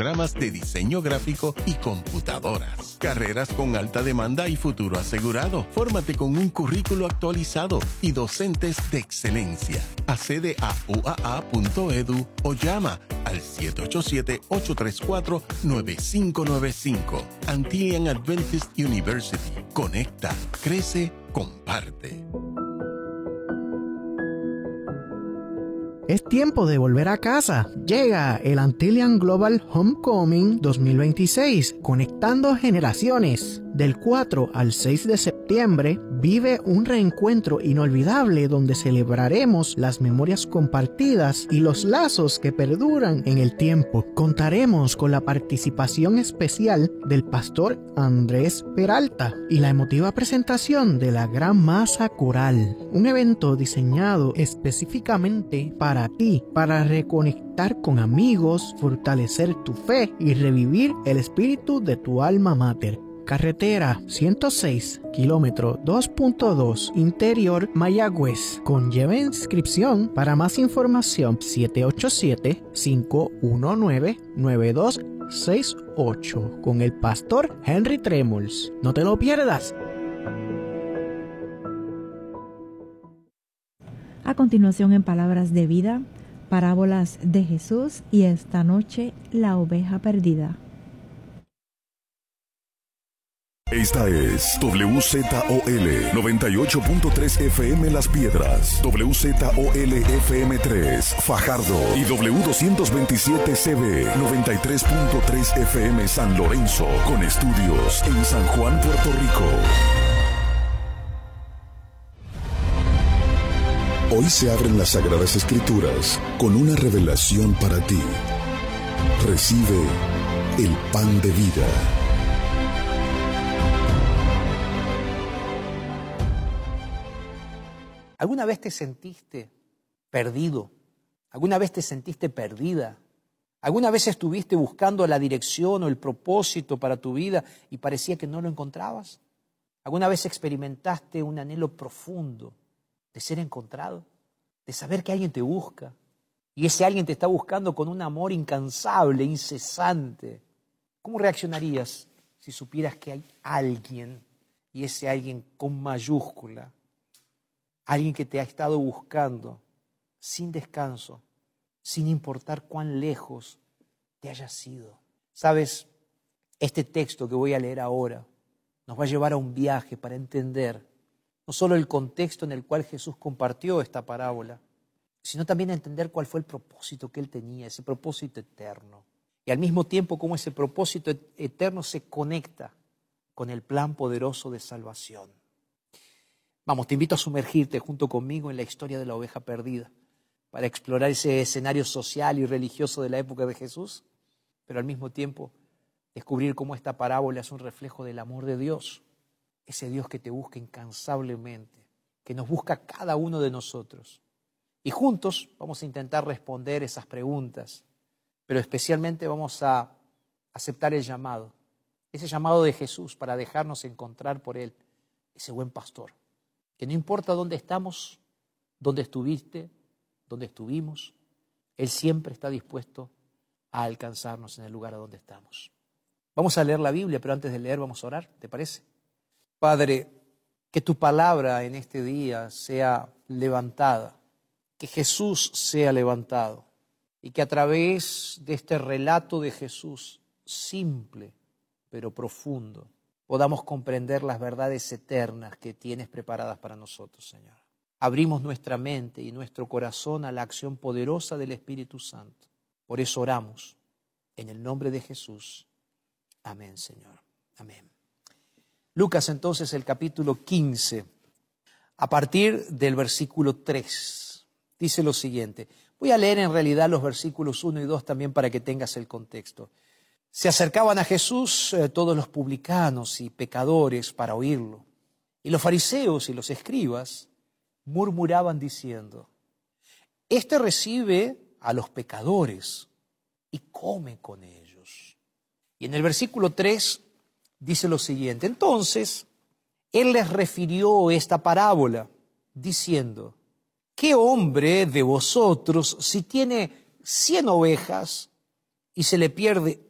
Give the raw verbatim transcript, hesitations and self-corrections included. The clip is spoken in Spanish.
programas de diseño gráfico y computadoras. Carreras con alta demanda y futuro asegurado. Fórmate con un currículo actualizado y docentes de excelencia. Accede a u a a punto e d u o llama al siete ocho siete, ocho tres cuatro, nueve cinco nueve cinco. Antilian Adventist University. Conecta, crece, comparte. Es tiempo de volver a casa. Llega el Antilian Global Homecoming dos mil veintiséis, conectando generaciones. Del cuatro al seis de septiembre, vive un reencuentro inolvidable donde celebraremos las memorias compartidas y los lazos que perduran en el tiempo. Contaremos con la participación especial del pastor Andrés Peralta y la emotiva presentación de la Gran Masa Coral. Un evento diseñado específicamente para ti, para reconectar con amigos, fortalecer tu fe y revivir el espíritu de tu alma mater. Carretera ciento seis, kilómetro dos punto dos, Interior Mayagüez. Conlleva inscripción. Para más información, siete ocho siete, cinco uno nueve, nueve dos seis ocho con el pastor Henry Tremols. No te lo pierdas. A continuación, en Palabras de Vida, parábolas de Jesús, y esta noche, la oveja perdida. Esta es W Z O L noventa y ocho punto tres F M Las Piedras, W Z O L F M tres Fajardo y W doscientos veintisiete C B noventa y tres punto tres F M San Lorenzo, con estudios en San Juan, Puerto Rico. Hoy se abren las Sagradas Escrituras con una revelación para ti. Recibe el pan de vida. ¿Alguna vez te sentiste perdido? ¿Alguna vez te sentiste perdida? ¿Alguna vez estuviste buscando la dirección o el propósito para tu vida y parecía que no lo encontrabas? ¿Alguna vez experimentaste un anhelo profundo de ser encontrado? De saber que alguien te busca y ese alguien te está buscando con un amor incansable, incesante. ¿Cómo reaccionarías si supieras que hay alguien, y ese alguien con mayúscula? Alguien que te ha estado buscando sin descanso, sin importar cuán lejos te hayas ido. ¿Sabes? Este texto que voy a leer ahora nos va a llevar a un viaje para entender no solo el contexto en el cual Jesús compartió esta parábola, sino también a entender cuál fue el propósito que Él tenía, ese propósito eterno. Y al mismo tiempo cómo ese propósito eterno se conecta con el plan poderoso de salvación. Vamos, te invito a sumergirte junto conmigo en la historia de la oveja perdida, para explorar ese escenario social y religioso de la época de Jesús, pero al mismo tiempo descubrir cómo esta parábola es un reflejo del amor de Dios, ese Dios que te busca incansablemente, que nos busca a cada uno de nosotros. Y juntos vamos a intentar responder esas preguntas, pero especialmente vamos a aceptar el llamado, ese llamado de Jesús para dejarnos encontrar por Él, ese buen pastor. Que no importa dónde estamos, dónde estuviste, dónde estuvimos, Él siempre está dispuesto a alcanzarnos en el lugar a donde estamos. Vamos a leer la Biblia, pero antes de leer vamos a orar, ¿te parece? Padre, que tu palabra en este día sea levantada, que Jesús sea levantado y que a través de este relato de Jesús, simple pero profundo, podamos comprender las verdades eternas que tienes preparadas para nosotros, Señor. Abrimos nuestra mente y nuestro corazón a la acción poderosa del Espíritu Santo. Por eso oramos, en el nombre de Jesús. Amén, Señor. Amén. Lucas, entonces, el capítulo quince, a partir del versículo tres, dice lo siguiente. Voy a leer en realidad los versículos uno y dos también para que tengas el contexto. Se acercaban a Jesús eh, todos los publicanos y pecadores para oírlo. Y los fariseos y los escribas murmuraban diciendo, este recibe a los pecadores y come con ellos. Y en el versículo tres dice lo siguiente. Entonces, Él les refirió esta parábola, diciendo, ¿qué hombre de vosotros, si tiene cien ovejas y se le pierde